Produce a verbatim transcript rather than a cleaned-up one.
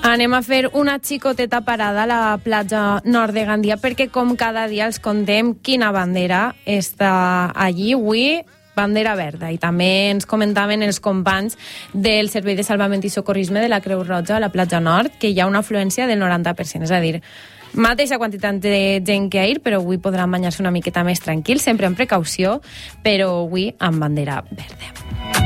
Anem a fer una xicoteta parada a la platja nord de Gandia perquè com cada dia els contem quina bandera està allí. Avui, bandera verda. I també ens comentaven els companys del Servei de Salvament i Socorrisme de la Creu Roja a la platja nord que hi ha una afluència del noranta per cent. És a dir, mateixa quantitat de gent que ahir, però avui podran banyar-se una miqueta més tranquils, sempre amb precaució, però avui amb bandera verda.